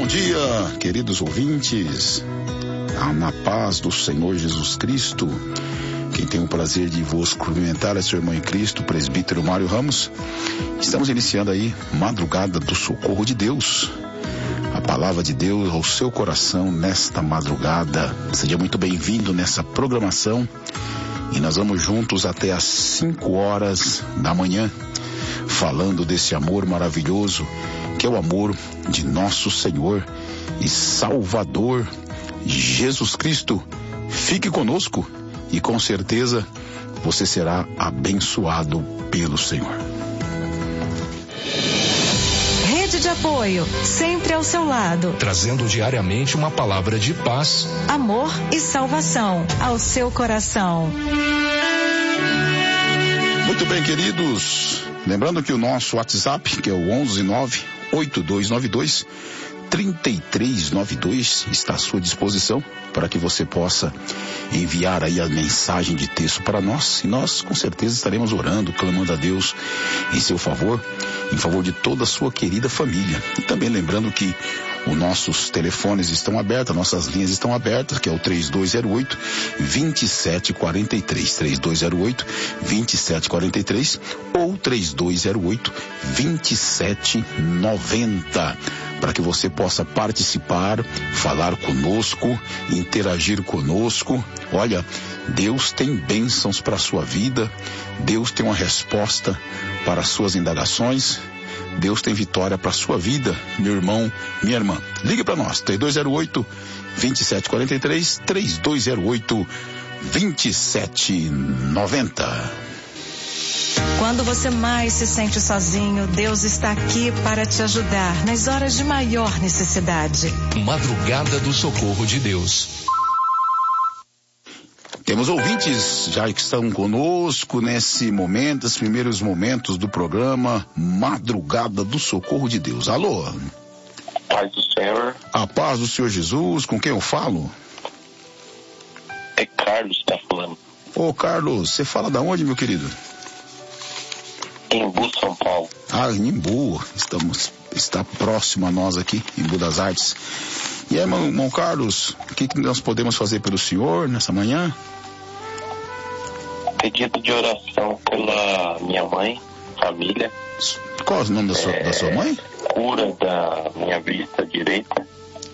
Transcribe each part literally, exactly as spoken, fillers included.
Bom dia, queridos ouvintes, na paz do Senhor Jesus Cristo. Quem tem o prazer de vos cumprimentar é seu irmão em Cristo, presbítero Mário Ramos. Estamos iniciando aí Madrugada do Socorro de Deus. A palavra de Deus ao seu coração nesta madrugada. Seja muito bem-vindo nessa programação. E nós vamos juntos até às cinco horas da manhã, falando desse amor maravilhoso, que é o amor de nosso Senhor e Salvador, Jesus Cristo. Fique conosco e com certeza você será abençoado pelo Senhor. Rede de apoio, sempre ao seu lado, trazendo diariamente uma palavra de paz, amor e salvação ao seu coração. Muito bem, queridos, lembrando que o nosso WhatsApp, que é o onze nove oito dois nove dois três três nove dois, está à sua disposição para que você possa enviar aí a mensagem de texto para nós, e nós com certeza estaremos orando, clamando a Deus em seu favor, em favor de toda a sua querida família. E também lembrando que os nossos telefones estão abertos, nossas linhas estão abertas, que é o três dois zero oito, dois sete quatro três, três dois zero oito, dois sete quatro três ou três dois zero oito, dois sete nove zero, para que você possa participar, falar conosco, interagir conosco. Olha, Deus tem bênçãos para a sua vida, Deus tem uma resposta para as suas indagações, Deus tem vitória para a sua vida, meu irmão, minha irmã. Ligue para nós, três dois zero oito, dois sete quatro três, três dois zero oito, dois sete nove zero. Quando você mais se sente sozinho, Deus está aqui para te ajudar nas horas de maior necessidade. Madrugada do Socorro de Deus. Temos ouvintes já que estão conosco nesse momento, esses primeiros momentos do programa Madrugada do Socorro de Deus. Alô? Paz do Senhor. A paz do Senhor Jesus, com quem eu falo? É Carlos que tá falando. Ô Carlos, você fala da onde, meu querido? Embu, São Paulo. Ah, em Embu, estamos, está próximo a nós aqui, Embu das Artes. E aí, irmão, irmão Carlos, o que, que nós podemos fazer pelo senhor nessa manhã? Pedido de oração pela minha mãe, família. Qual é o nome da sua, é, da sua mãe? Cura da minha vista direita.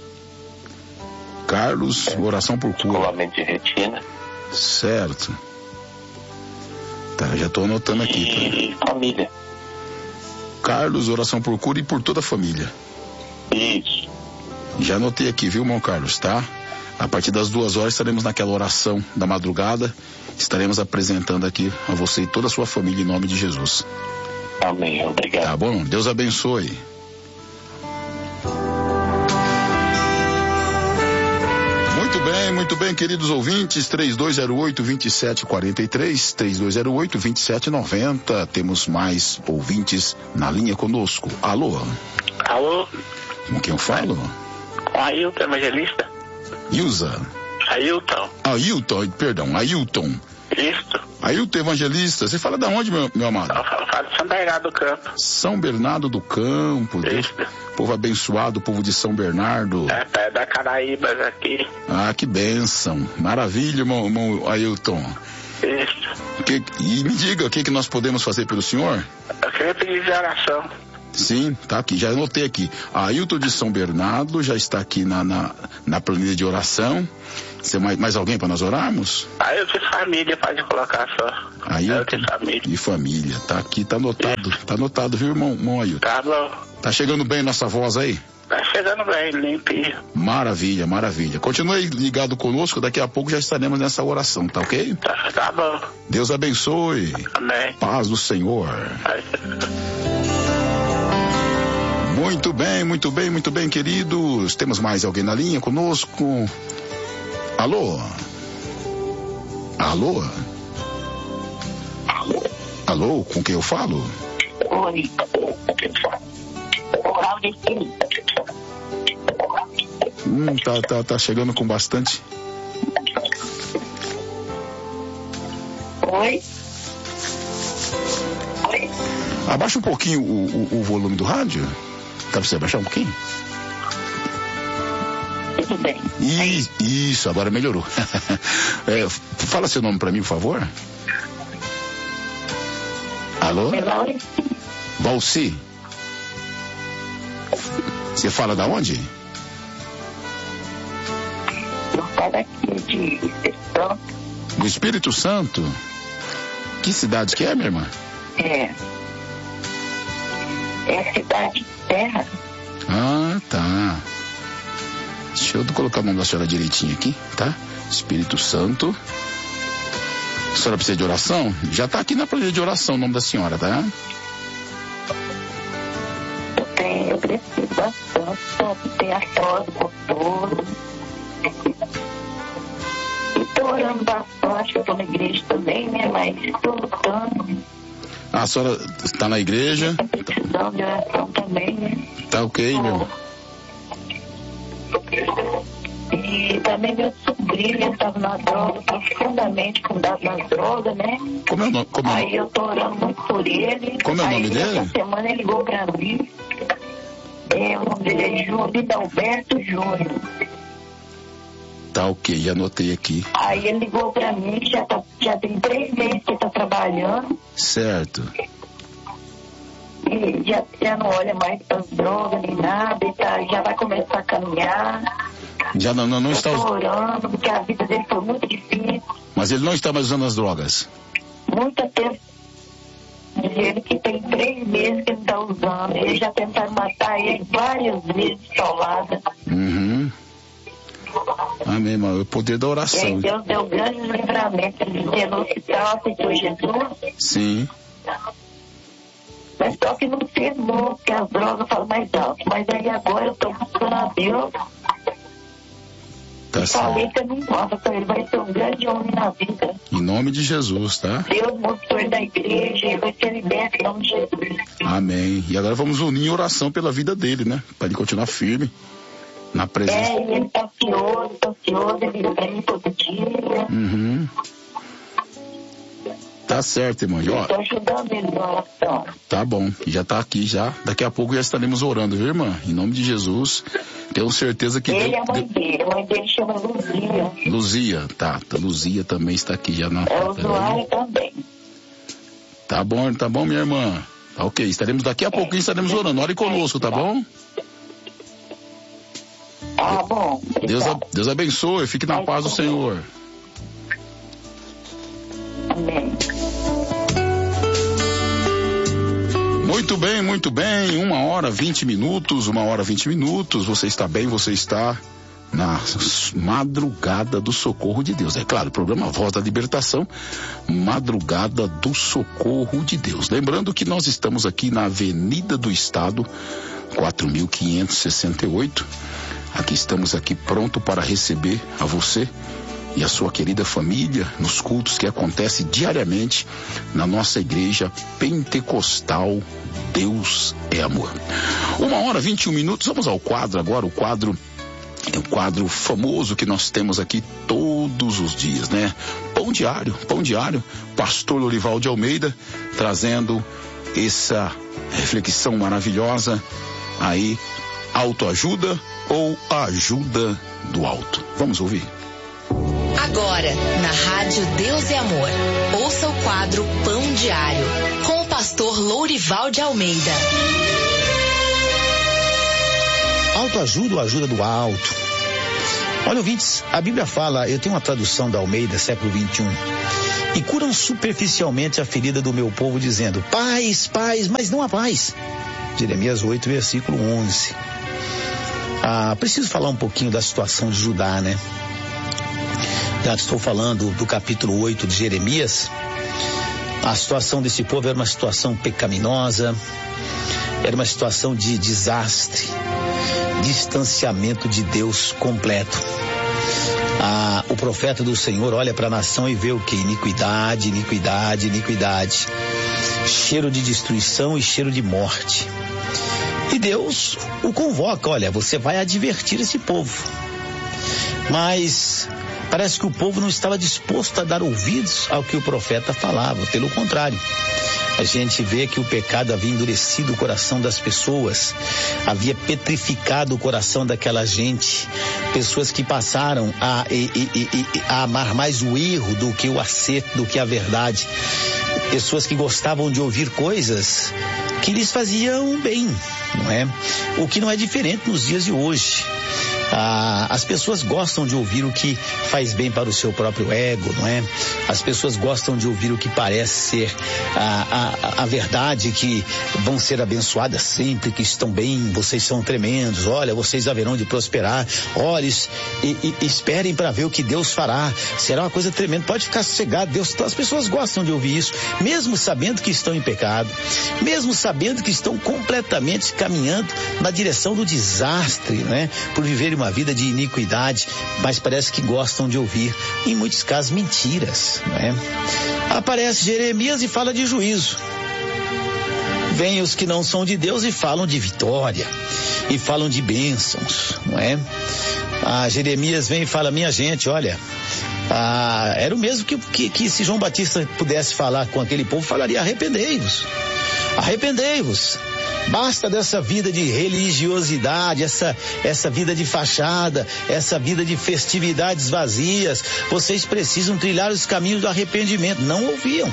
Carlos, é, oração por cura. Descolamento de retina. Certo. Tá, já estou anotando aqui. E tá? Família. Carlos, oração por cura e por toda a família. Isso. Já anotei aqui, viu, irmão Carlos, tá? A partir das duas horas estaremos naquela oração da madrugada. Estaremos apresentando aqui a você e toda a sua família em nome de Jesus. Amém, obrigado. Tá bom? Deus abençoe. Muito bem, muito bem, queridos ouvintes, três dois zero oito, dois sete quatro três, três dois zero oito, dois sete nove zero. Temos mais ouvintes na linha conosco. Alô? Alô? Com quem eu falo? Com Ailton, evangelista. Ilza? Ailton. Ailton, perdão, Ailton. Isso. Ailton Evangelista, você fala de onde, meu, meu amado? Eu falo, falo de São Bernardo do Campo. São Bernardo do Campo, Deus, Isso. povo abençoado, povo de São Bernardo. É, é da Caraíbas aqui. Ah, que bênção, maravilha, irmão, irmão Ailton. Isso. Que, e me diga, o que, que nós podemos fazer pelo senhor? Eu queria pedir de oração. Sim, tá aqui, já anotei aqui. Ailton de São Bernardo já está aqui na, na, na planilha de oração. Você, mais, mais alguém para nós orarmos? Ailton e família, pode colocar só. Ailton e família. E família, tá aqui, tá anotado. Tá anotado, viu, irmão, irmão Ailton? Tá bom. Tá chegando bem nossa voz aí? Tá chegando bem, limpinho. Maravilha, maravilha. Continue ligado conosco, daqui a pouco já estaremos nessa oração, tá ok? Tá, tá bom. Deus abençoe. Amém. Paz do Senhor. Ai. Muito bem, muito bem, muito bem, queridos. Temos mais alguém na linha conosco? Alô? Alô? Alô, com quem eu falo? Oi, oral de Hum, tá, tá, tá chegando com bastante. Oi? Oi? Abaixa um pouquinho o, o, o volume do rádio. Dá pra você abaixar um pouquinho? tudo bem. I, isso, agora melhorou. É, fala seu nome pra mim, por favor. Alô? É Valci. Valci. Você fala da onde? Eu falo aqui de Espírito Santo. Do Espírito Santo? Que cidade que é, minha irmã? É. É cidade de Terra. Ah, tá. Deixa eu colocar o nome da senhora direitinho aqui, tá? Espírito Santo. A senhora precisa de oração? Já tá aqui na planilha de oração o nome da senhora, tá? Eu tenho, eu preciso bastante. Só tem artrose motor. E tô orando bastante, eu tô na igreja também, né? Mas tô lutando. Ah, a senhora está na igreja? Tô precisando de oração também, né? Tá ok, meu irmão. E também meu sobrinho estava na droga, profundamente fundado nas drogas, né? Como é o nome? Como é o nome? Aí eu tô orando muito por ele. Como é o nome Aí, dele? Essa semana ele ligou pra mim. É, o nome dele é Júnior, Alberto Júnior. Tá ok, já anotei aqui. Aí ele ligou pra mim, que já, tá, já tem três meses que ele tá trabalhando. Certo. E já, já não olha mais para as drogas nem nada, e tá, já vai começar a caminhar. Já não, não, não está Eu tô usando. orando, porque a vida dele foi muito difícil. Mas ele não está mais usando as drogas. Muito tempo. Diz ele que tem três meses que ele está usando. Eles já tentaram matar ele várias vezes, paulada. Uhum. Amém, irmão. É o poder da E aí oração. Deus deu grande livramento. Ele ia no hospital, aceitou Jesus. Sim. Mas só que não firmou, porque as drogas falam mais alto. Mas aí agora eu estou buscando a Deus. Tá E falei certo. que eu não gosto, ele vai ser um grande homem na vida. Em nome de Jesus, tá? Deus mostrou ele da igreja, ele vai ser liberto em nome de Jesus. Amém. E agora vamos unir em oração pela vida dele, né? Para ele continuar firme na presença. É, e ele tá ansioso, tá ansioso, ele liga pra mim todo dia. Uhum. Tá certo, irmão. E, ó, Eu tô ajudando ele na oração. tá bom. Já tá aqui já. Daqui a pouco já estaremos orando, viu, irmã? Em nome de Jesus. Tenho certeza que Ele Deus. é a mãe dele, a mãe dele chama Luzia. Luzia, tá. tá. Luzia também está aqui já na. É usuário também. Tá bom, tá bom, minha irmã. Tá ok. Estaremos daqui a pouquinho, estaremos orando. Ore conosco, tá bom? Tá bom. Deus, a- Deus abençoe. Fique na paz do Senhor. Amém. Muito bem, muito bem. Uma hora, vinte minutos, uma hora, vinte minutos. Você está bem, você está na madrugada do socorro de Deus. É claro, o programa Voz da Libertação, madrugada do socorro de Deus. Lembrando que nós estamos aqui na Avenida do Estado, quatro mil quinhentos e sessenta e oito. Aqui estamos aqui pronto para receber a você e a sua querida família nos cultos que acontecem diariamente na nossa igreja pentecostal Deus é Amor. Uma hora, vinte e um minutos, vamos ao quadro agora, o quadro é um quadro famoso que nós temos aqui todos os dias, né? Pão Diário, Pão Diário, pastor Lorival de Almeida, trazendo essa reflexão maravilhosa aí, autoajuda ou ajuda do alto. Vamos ouvir. Agora, na Rádio Deus é Amor, ouça o quadro Pão Diário, com o pastor Lourival de Almeida. Autoajuda ou ajuda do alto? Olha, ouvintes, a Bíblia fala, eu tenho uma tradução da Almeida, século vinte e um, e curam superficialmente a ferida do meu povo, dizendo, paz, paz, mas não há paz. Jeremias oito, versículo onze. Ah, preciso falar um pouquinho da situação de Judá, né? Já estou falando do capítulo oito de Jeremias. A situação desse povo era uma situação pecaminosa, era uma situação de desastre, distanciamento de Deus completo. Ah, o profeta do Senhor olha para a nação e vê o que? Iniquidade, iniquidade, iniquidade. Cheiro de destruição e cheiro de morte. E Deus o convoca, olha, você vai advertir esse povo. Mas parece que o povo não estava disposto a dar ouvidos ao que o profeta falava, pelo contrário. A gente vê que o pecado havia endurecido o coração das pessoas, havia petrificado o coração daquela gente, pessoas que passaram a, e, e, e, a amar mais o erro do que o acerto, do que a verdade. Pessoas que gostavam de ouvir coisas que lhes faziam bem, não é? O que não é diferente nos dias de hoje. Ah, as pessoas gostam de ouvir o que faz bem para o seu próprio ego, não é? As pessoas gostam de ouvir o que parece ser a, a, a verdade, que vão ser abençoadas sempre, que estão bem, vocês são tremendos, olha, vocês haverão de prosperar, olha, e, e, esperem para ver o que Deus fará, será uma coisa tremenda, pode ficar sossegado, Deus, as pessoas gostam de ouvir isso, mesmo sabendo que estão em pecado, mesmo sabendo que estão completamente caminhando na direção do desastre, né? Por viverem uma vida de iniquidade, mas parece que gostam de ouvir, em muitos casos, mentiras, né? Aparece Jeremias e fala de juízo. Vem os que não são de Deus e falam de vitória, e falam de bênçãos, não é? Ah, Jeremias vem e fala, minha gente, olha, ah, era o mesmo que, que, que se João Batista pudesse falar com aquele povo, falaria, arrependei-vos, arrependei-vos. Basta dessa vida de religiosidade, essa, essa vida de fachada, essa vida de festividades vazias. Vocês precisam trilhar os caminhos do arrependimento. Não ouviam.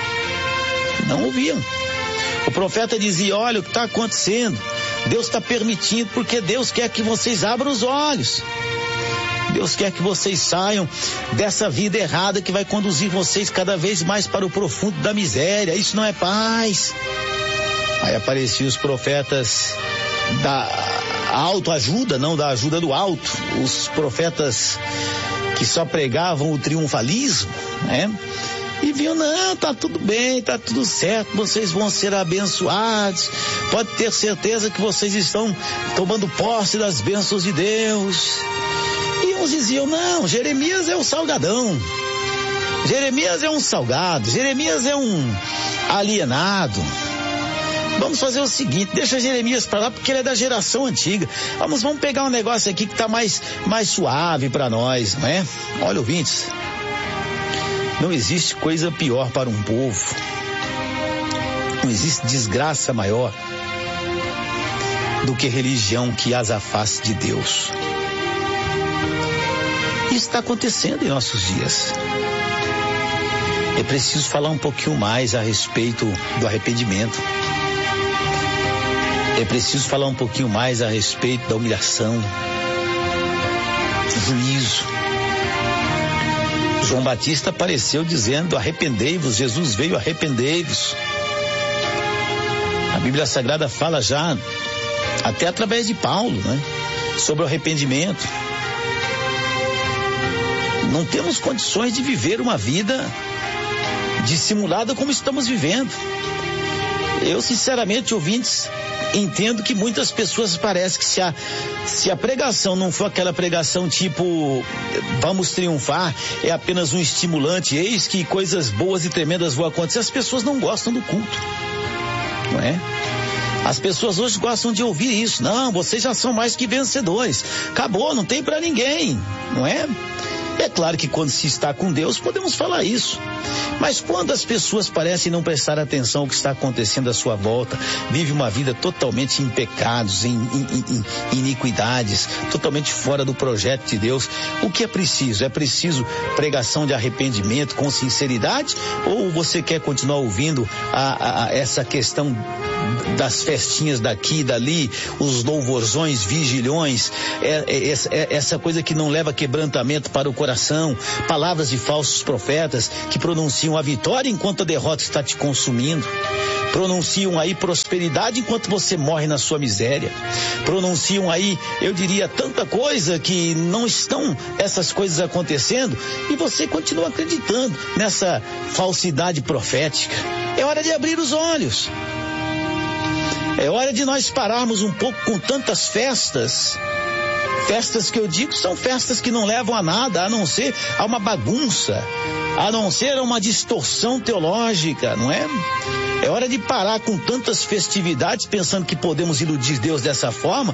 Não ouviam. O profeta dizia, olha o que está acontecendo. Deus está permitindo porque Deus quer que vocês abram os olhos. Deus quer que vocês saiam dessa vida errada que vai conduzir vocês cada vez mais para o profundo da miséria. Isso não é paz. Aí apareciam os profetas da autoajuda, não da ajuda do alto. Os profetas que só pregavam o triunfalismo, né? E viam, não, tá tudo bem, tá tudo certo, vocês vão ser abençoados. Pode ter certeza que vocês estão tomando posse das bênçãos de Deus. E uns diziam, não, Jeremias é um salgadão. Jeremias é um salgado. Jeremias é um alienado. Vamos fazer o seguinte, deixa Jeremias para lá porque ele é da geração antiga. Vamos, vamos pegar um negócio aqui que está mais, mais suave para nós, não é? Olha, ouvintes, não existe coisa pior para um povo, não existe desgraça maior do que religião que as afaste de Deus. Isso está acontecendo em nossos dias. É preciso falar um pouquinho mais a respeito do arrependimento. É preciso falar um pouquinho mais a respeito da humilhação, do juízo. João Batista apareceu dizendo, arrependei-vos, Jesus veio, arrependei-vos. A Bíblia Sagrada fala já, até através de Paulo, né, sobre o arrependimento. Não temos condições de viver uma vida dissimulada como estamos vivendo. Eu, sinceramente, ouvintes, entendo que muitas pessoas parece que se a, se a pregação não for aquela pregação tipo vamos triunfar, é apenas um estimulante, eis que coisas boas e tremendas vão acontecer, as pessoas não gostam do culto, não é? As pessoas hoje gostam de ouvir isso, não, vocês já são mais que vencedores, acabou, não tem pra ninguém, não é? É claro que quando se está com Deus podemos falar isso, mas quando as pessoas parecem não prestar atenção ao que está acontecendo à sua volta, vive uma vida totalmente em pecados, em, em, em, em iniquidades, totalmente fora do projeto de Deus, o que é preciso? É preciso pregação de arrependimento com sinceridade, ou você quer continuar ouvindo a, a, a essa questão das festinhas daqui e dali, os louvorzões, vigilhões, é, é, é, essa coisa que não leva quebrantamento para o coração, palavras de falsos profetas que pronunciam a vitória enquanto a derrota está te consumindo, pronunciam aí prosperidade enquanto você morre na sua miséria, pronunciam aí, eu diria, tanta coisa que não estão essas coisas acontecendo e você continua acreditando nessa falsidade profética. É hora de abrir os olhos. É hora de nós pararmos um pouco com tantas festas. Festas que eu digo são festas que não levam a nada, a não ser a uma bagunça, a não ser a uma distorção teológica, não é? É hora de parar com tantas festividades pensando que podemos iludir Deus dessa forma